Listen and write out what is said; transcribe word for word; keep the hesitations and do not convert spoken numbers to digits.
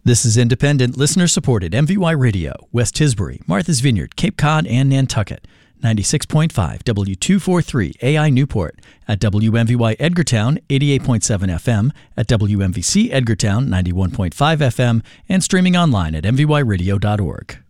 This is independent, listener-supported M V Y Radio, West Tisbury, Martha's Vineyard, Cape Cod, and Nantucket. ninety-six point five W two forty-three A I Newport, at W M V Y Edgartown eighty-eight point seven F M, at W M V C Edgartown ninety-one point five F M, and streaming online at m v y radio dot org.